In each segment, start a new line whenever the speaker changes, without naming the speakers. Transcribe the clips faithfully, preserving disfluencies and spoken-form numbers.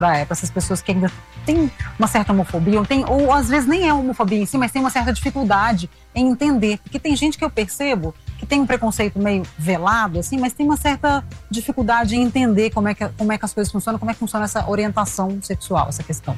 para essas pessoas que ainda têm uma certa homofobia, ou, tem, ou às vezes nem é homofobia em si, mas tem uma certa dificuldade em entender? Porque tem gente que eu percebo que tem um preconceito meio velado, assim, mas tem uma certa dificuldade em entender como é que, como é que as coisas funcionam, como é que funciona essa orientação sexual, essa questão.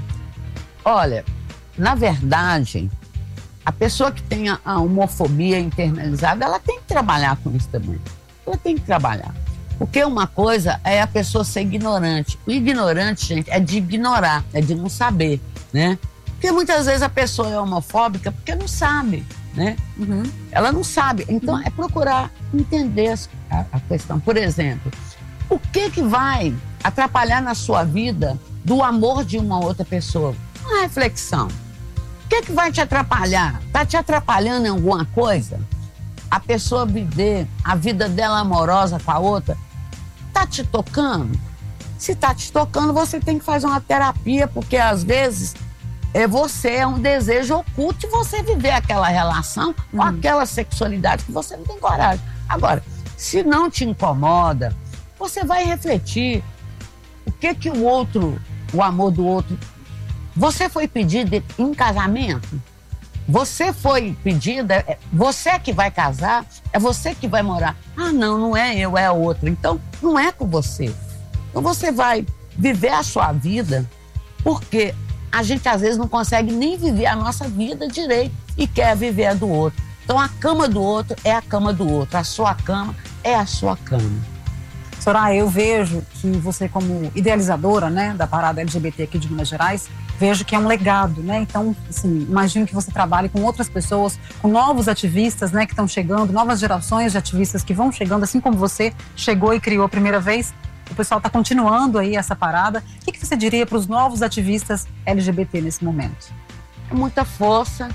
Olha, na verdade, a pessoa que tem a, a homofobia internalizada, ela tem que trabalhar com isso também. Ela tem que trabalhar. Porque uma coisa é a pessoa ser ignorante. O ignorante, gente, é de ignorar, é de não saber, né? Porque muitas vezes a pessoa é homofóbica porque não sabe, né? Uhum. Ela não sabe. Então, é procurar entender a, a questão. Por exemplo, o que que vai atrapalhar na sua vida do amor de uma outra pessoa? Uma reflexão. O que que vai te atrapalhar? Está te atrapalhando em alguma coisa? A pessoa viver a vida dela amorosa com a outra, tá te tocando? Se tá te tocando, você tem que fazer uma terapia, porque às vezes é você, é um desejo oculto de você viver aquela relação com
Uhum.
aquela sexualidade que você não tem coragem. Agora, se não te incomoda, você vai refletir o que que o outro, o amor do outro, você foi pedido em casamento? Você foi pedida, você que vai casar, é você que vai morar. Ah, não, não é eu, é a outra. Então, não é com você. Então, você vai viver a sua vida, porque a gente, às vezes, não consegue nem viver a nossa vida direito e quer viver a do outro. Então, a cama do outro é a cama do outro. A sua cama é a sua cama.
Soraya, eu vejo que você, como idealizadora, né, da parada L G B T aqui de Minas Gerais, vejo que é um legado, né? Então, assim, imagino que você trabalhe com outras pessoas, com novos ativistas, né, que estão chegando, novas gerações de ativistas que vão chegando, assim como você chegou e criou a primeira vez. O pessoal está continuando aí essa parada. O que, que você diria para os novos ativistas L G B T nesse momento?
É muita força,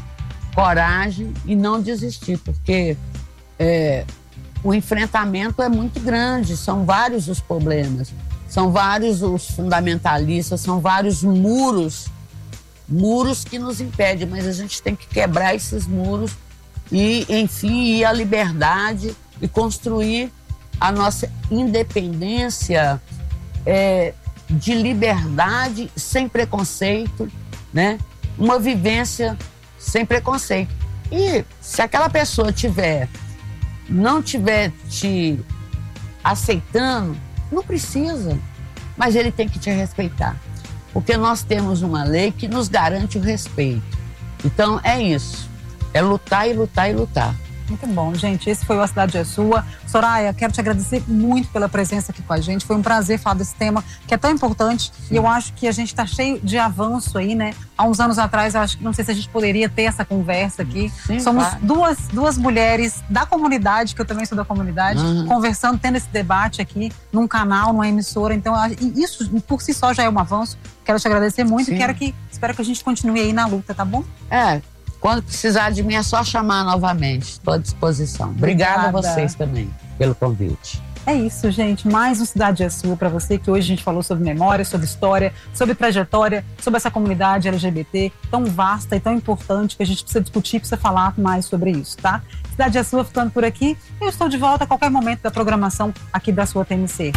coragem e não desistir, porque é, o enfrentamento é muito grande, são vários os problemas, são vários os fundamentalistas, são vários muros, muros que nos impedem, mas a gente tem que quebrar esses muros e, enfim, ir à liberdade e construir a nossa independência é, de liberdade sem preconceito, né? Uma vivência sem preconceito. E se aquela pessoa tiver, não tiver te aceitando, não precisa, mas ele tem que te respeitar, porque nós temos uma lei que nos garante o respeito. Então é isso, é lutar e lutar e lutar.
Muito bom, gente. Esse foi o A Cidade é Sua. Soraya, quero te agradecer muito pela presença aqui com a gente. Foi um prazer falar desse tema que é tão importante. Sim. E eu acho que a gente está cheio de avanço aí, né? Há uns anos atrás, eu acho que não sei se a gente poderia ter essa conversa aqui. Sim, Somos claro. duas, duas mulheres da comunidade, que eu também sou da comunidade, uhum. conversando, tendo esse debate aqui num canal, numa emissora. Então, isso por si só já é um avanço. Quero te agradecer muito. Sim. E quero que, espero que a gente continue aí na luta, tá bom?
É. Quando precisar de mim é só chamar novamente. Estou à disposição. Obrigada, Obrigada a vocês também pelo convite.
É isso, gente. Mais um Cidade é Sua para você, que hoje a gente falou sobre memória, sobre história, sobre trajetória, sobre essa comunidade L G B T tão vasta e tão importante que a gente precisa discutir, precisa falar mais sobre isso, tá? Cidade é Sua ficando por aqui. Eu estou de volta a qualquer momento da programação aqui da sua T M C.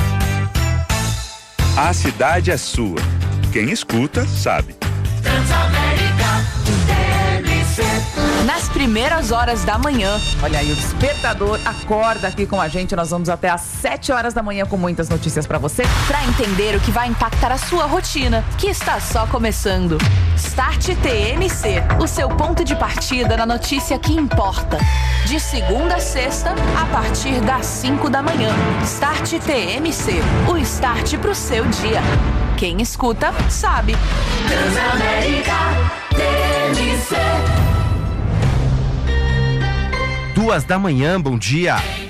A Cidade é Sua. Quem escuta, sabe.
Nas primeiras horas da manhã. Olha aí, o despertador acorda aqui com a gente. Nós vamos até às sete horas da manhã com muitas notícias pra você, pra entender o que vai impactar a sua rotina, que está só começando. Start T M C, o seu ponto de partida na notícia que importa. De segunda a sexta, a partir das cinco da manhã. Start T M C, o start pro seu dia. Quem escuta, sabe. Transamérica T M C.
Duas da manhã, bom dia.